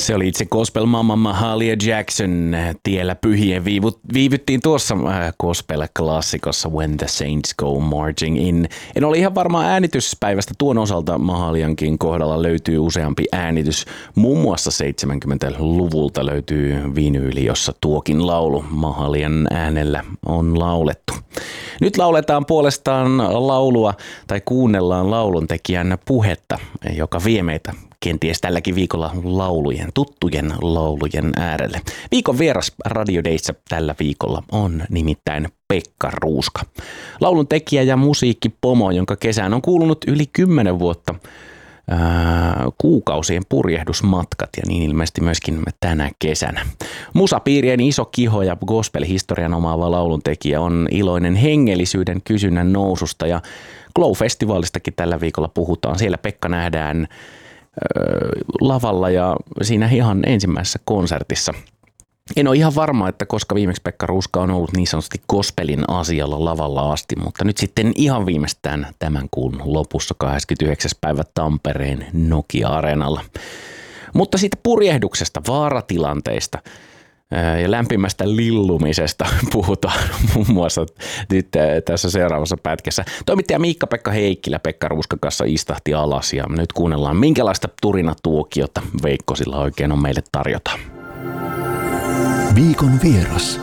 Se oli itse gospel mamma Mahalia Jackson. Tiellä pyhien viivyttiin tuossa gospel-klassikossa When the Saints Go Marching In. En ole ihan varma äänityspäivästä tuon osalta. Mahaliankin kohdalla löytyy useampi äänitys. Muun muassa 70-luvulta löytyy vinyyli, jossa tuokin laulu Mahalian äänellä on laulettu. Nyt lauletaan puolestaan laulua tai kuunnellaan lauluntekijän puhetta, joka vie meitä kenties tälläkin viikolla tuttujen laulujen äärelle. Viikon vieras Radio Dayssä tällä viikolla on nimittäin Pekka Ruuska. Laulun tekijä ja musiikkipomo, jonka kesään on kuulunut yli 10 vuotta kuukausien purjehdusmatkat ja niin ilmeisesti myöskin tänä kesänä. Musapiirien iso kiho ja gospel-historian omaava lauluntekijä on iloinen hengellisyyden kysynnän noususta ja Glow-festivaalistakin tällä viikolla puhutaan. Siellä Pekka nähdään lavalla ja siinä ihan ensimmäisessä konsertissa. En ole ihan varma, että koska viimeksi Pekka Ruuska on ollut niin sanotusti gospelin asialla lavalla asti, mutta nyt sitten ihan viimeistään tämän kuun lopussa 29. päivä Tampereen Nokia-areenalla. Mutta siitä purjehduksesta, vaaratilanteista ja lämpimästä lillumisesta puhutaan muun muassa nyt tässä seuraavassa pätkässä. Toimittaja Miikka-Pekka Heikkilä Pekka Ruuskan kanssa istahti alas ja nyt kuunnellaan, minkälaista turinatuokiota Veikkosilla oikein on meille tarjota. Viikon vieras.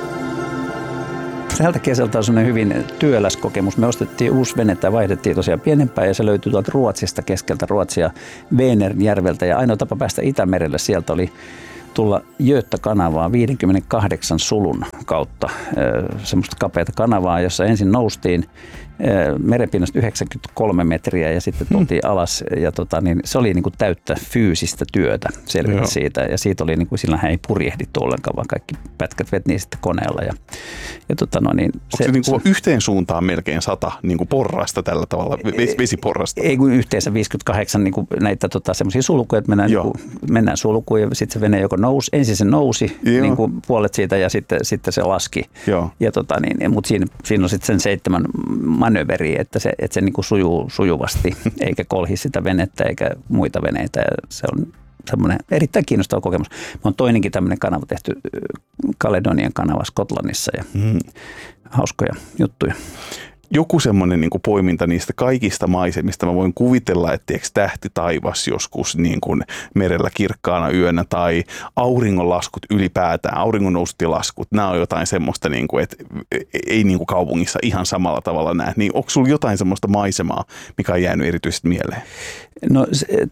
Tältä kesältä on sellainen hyvin työläs kokemus. Me ostettiin uusi vene tai vaihdettiin tosiaan pienempään ja se löytyi tuolta Ruotsista, keskeltä Ruotsia, Vänernjärveltä. Ja ainoa tapa päästä Itämerelle sieltä oli tulla Göta-kanavaa 58 sulun kautta. Semmoista kapeata kanavaa, jossa ensin noustiin merenpinnasta 93 metriä ja sitten tultiin alas. Ja se oli niin kuin täyttä fyysistä työtä selvitä siitä. Ja siitä oli, niin kuin, sillähän ei purjehdittu ollenkaan, vaan kaikki pätkät vetiin sitten koneella. Onko se niin kuin yhteen suuntaan melkein 100 niin kuin porrasta tällä tavalla, vesiporrasta? Ei kun yhteensä 58 niin kuin näitä semmoisia sulkuja, että mennään sulkuun ja sitten se vene joko nousi. Ensin se nousi niin kuin puolet siitä ja sitten se laski. Mutta siinä on sitten sen 7 manöveriä, että se niin kuin sujuu sujuvasti, eikä kolhi sitä venettä eikä muita veneitä. Ja se on semmoinen erittäin kiinnostava kokemus. On toinenkin tämmöinen kanava tehty, Caledonian kanava Skotlannissa ja hauskoja juttuja. Joku semmoinen niin kuin poiminta niistä kaikista maisemista. Mä voin kuvitella, että tähti taivas joskus niin kuin merellä kirkkaana yönä tai auringonlaskut ylipäätään, auringonnousut ja laskut. Nämä on jotain semmoista, niin kuin, että ei niin kuin kaupungissa ihan samalla tavalla näe. Niin onko sulla jotain semmoista maisemaa, mikä on jäänyt erityisesti mieleen? No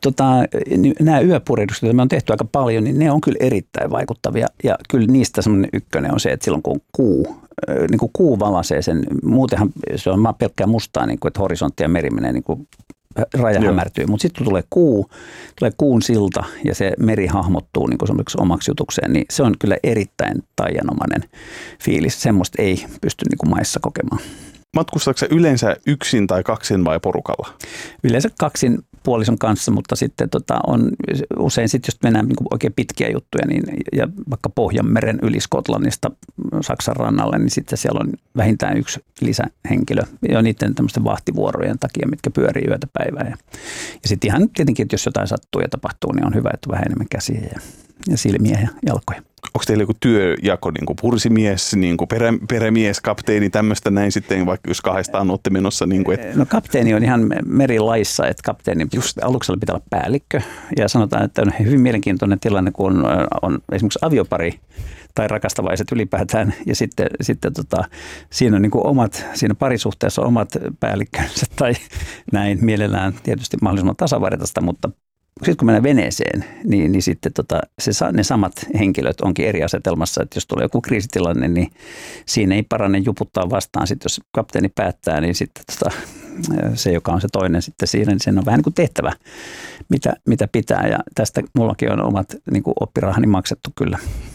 nämä yöpurjehdukset, joita me on tehty aika paljon, niin ne on kyllä erittäin vaikuttavia. Ja kyllä niistä semmoinen ykkönen on se, että silloin kun kuu valaisee sen, muutenhan se on pelkkää mustaa, niin kuin, että horisontti ja meri menee niin kuin raja hämärtyy. Mutta sitten kun tulee kuun silta ja se meri hahmottuu niin kuin omaksi jutukseen, niin se on kyllä erittäin taianomainen fiilis. Semmoista ei pysty niin kuin maissa kokemaan. Matkustaako sä yleensä yksin tai kaksin vai porukalla? Yleensä kaksin puolison kanssa, mutta sitten on usein sitten, jos mennään niin kuin oikein pitkiä juttuja, niin, ja vaikka Pohjanmeren yli Skotlannista Saksan rannalle, niin sitten siellä on vähintään yksi lisähenkilö jo niiden tämmöisten vahtivuorojen takia, mitkä pyörii yötä päivää. Ja sitten ihan tietenkin, että jos jotain sattuu ja tapahtuu, niin on hyvä, että on vähän enemmän käsiä ja silmiä ja jalkoja. Onko teillä joku työjako, niin kuin pursimies, niin kuin perämies, kapteeni, tämmöistä näin sitten, vaikka jos kahdestaan olette menossa? Niin kuin, No kapteeni on ihan merilaissa, että kapteeni just aluksella pitää olla päällikkö. Ja sanotaan, että on hyvin mielenkiintoinen tilanne, kun on esimerkiksi aviopari tai rakastavaiset ylipäätään. Ja sitten siinä on niin kuin siinä parisuhteessa omat päällikkönsä tai näin mielellään tietysti mahdollisimman tasavartaista, mutta sitten kun mennään veneeseen, niin sitten ne samat henkilöt onkin eri asetelmassa, että jos tulee joku kriisitilanne, niin siinä ei parane juputtaa vastaan. Sitten jos kapteeni päättää, niin sitten se, joka on se toinen sitten siinä, niin sen on vähän niin kuin tehtävä, mitä pitää. Ja tästä mullakin on omat niin kuin oppirahani maksettu kyllä.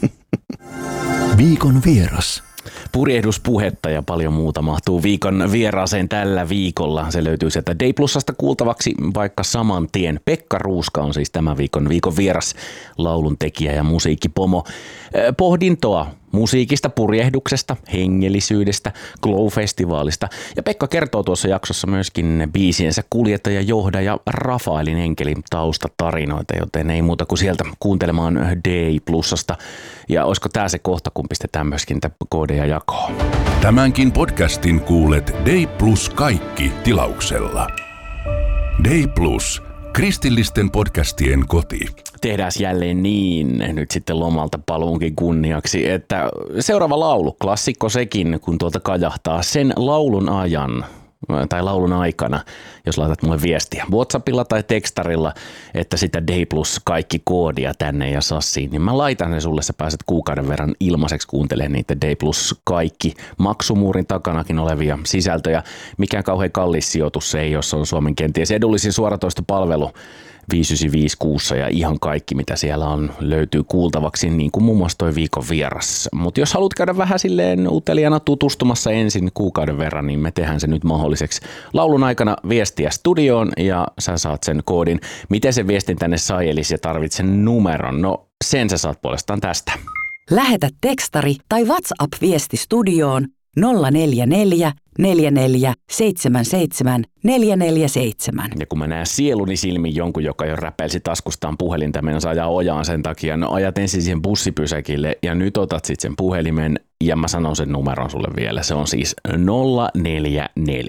Viikon vieras. Purjehduspuhetta ja paljon muuta mahtuu viikon vieraaseen tällä viikolla. Se löytyy sieltä Day Plusasta kuultavaksi vaikka saman tien. Pekka Ruuska on siis tämän viikon vieras, lauluntekijä ja musiikkipomo. Pohdintoa musiikista, purjehduksesta, hengellisyydestä, Glow-festivaalista. Ja Pekka kertoo tuossa jaksossa myöskin biisiensä kuljettaja, johdaja Rafaelin enkelin taustatarinoita, joten ei muuta kuin sieltä kuuntelemaan Day Plusasta. Ja olisiko tämä se kohta, kun pistetään myöskin koodeja jakoon? Tämänkin podcastin kuulet Day Plus kaikki tilauksella. Day Plus, kristillisten podcastien koti. Tehdään jälleen niin, nyt sitten lomalta paluunkin kunniaksi, että seuraava laulu, klassikko sekin, kun tuolta kajahtaa sen laulun ajan tai laulun aikana, jos laitat mulle viestiä WhatsAppilla tai tekstarilla, että sitä Day Plus kaikki koodia tänne ja sassiin, niin mä laitan ne sulle, sä pääset kuukauden verran ilmaiseksi kuuntelemaan niitä Day Plus kaikki maksumuurin takanakin olevia sisältöjä. Mikään kauhean kallis sijoitus se ei, jos on Suomen kenties edullisin suoratoistopalvelu 595 kuussa ja ihan kaikki, mitä siellä on, löytyy kuultavaksi, niin kuin muun muassa toi viikon vieras. Mutta jos haluat käydä vähän silleen uteliaana tutustumassa ensin kuukauden verran, niin me tehdään se nyt mahdolliseksi. Laulun aikana viestiä studioon ja sä saat sen koodin. Miten se viestin tänne sai, eli sä tarvitset sen numeron? No sen sä saat puolestaan tästä. Lähetä tekstari tai WhatsApp-viesti studioon 044 44 77 447. Ja kun mä näen sieluni silmin jonkun, joka jo räpelsi taskustaan puhelinta, mennä ajaa ojaan sen takia, no ajat ensin siihen bussipysäkille ja nyt otat sitten sen puhelimen ja mä sanon sen numeron sulle vielä. Se on siis 044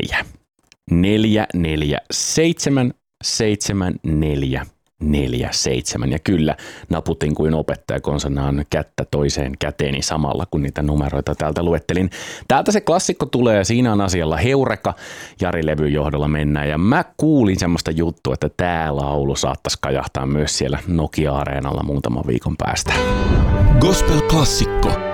447 74 47. Ja kyllä, naputin kuin opettaja konsonaan kättä toiseen käteeni samalla, kun niitä numeroita täältä luettelin. Täältä se klassikko tulee ja siinä on asialla Heureka. Jari-levyn johdolla mennään ja mä kuulin semmoista juttua, että tää laulu saattaisi kajahtaa myös siellä Nokia-areenalla muutaman viikon päästä. Gospel-klassikko.